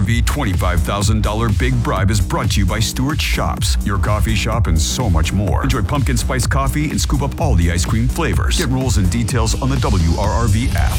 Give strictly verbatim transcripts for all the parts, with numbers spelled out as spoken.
V twenty-five thousand dollars Big Bribe is brought to you by Stewart Shops, your coffee shop, and so much more. Enjoy pumpkin spice coffee and scoop up all the ice cream flavors. Get rules and details on the W R R V app.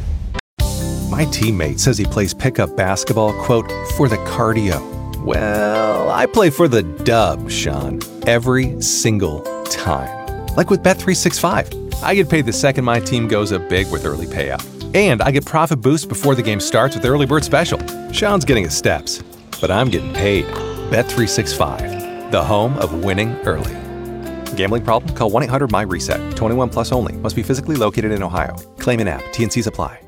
My teammate says he plays pickup basketball, quote, for the cardio. Well, I play for the dub, Sean, every single time. Like with Bet three sixty-five. I get paid the second my team goes up big with early payout. And I get profit boost before the game starts with Early Bird Special. Sean's getting his steps, but I'm getting paid. Bet three sixty-five, the home of winning early. Gambling problem? Call one eight hundred M Y reset. twenty-one plus only. Must be physically located in Ohio. Claim an app. T N Cs apply.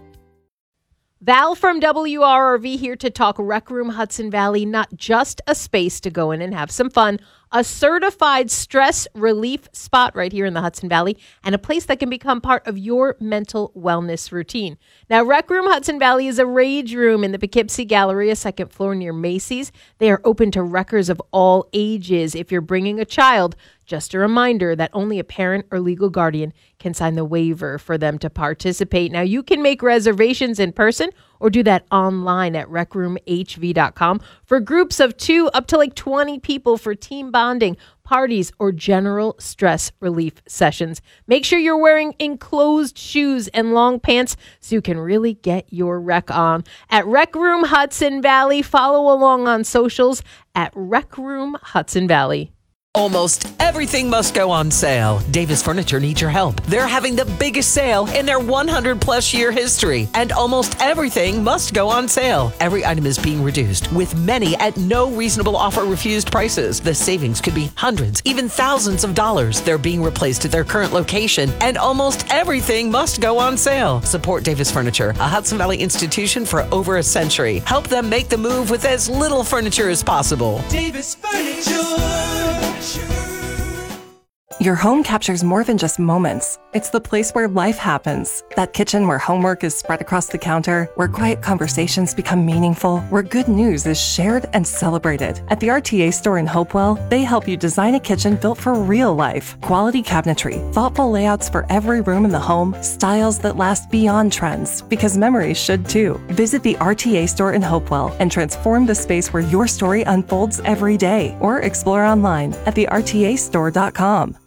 Val from W R R V here to talk Rec Room Hudson Valley, not just a space to go in and have some fun, a certified stress relief spot right here in the Hudson Valley, and a place that can become part of your mental wellness routine. Now, Rec Room Hudson Valley is a rage room in the Poughkeepsie Galleria, second floor near Macy's. They are open to wreckers of all ages. If you're bringing a child, just a reminder that only a parent or legal guardian can sign the waiver for them to participate. Now, you can make reservations in person or do that online at rec room h v dot com for groups of two up to like twenty people for team bonding, parties, or general stress relief sessions. Make sure you're wearing enclosed shoes and long pants so you can really get your rec on. At Rec Room Hudson Valley, follow along on socials at Rec Room Hudson Valley. Almost everything must go on sale. Davis Furniture needs your help. They're having the biggest sale in their one hundred plus year history, and almost everything must go on sale. Every item is being reduced, with many at no reasonable offer refused prices. The savings could be hundreds, even thousands of dollars. They're being replaced at their current location, and almost everything must go on sale. Support Davis Furniture, a Hudson Valley institution for over a century. Help them make the move with as little furniture as possible. Davis Furniture. Your home captures more than just moments. It's the place where life happens. That kitchen where homework is spread across the counter, where quiet conversations become meaningful, where good news is shared and celebrated. At the R T A store in Hopewell, they help you design a kitchen built for real life. Quality cabinetry, thoughtful layouts for every room in the home, styles that last beyond trends, because memories should too. Visit the R T A store in Hopewell and transform the space where your story unfolds every day, or explore online at the r t a store dot com.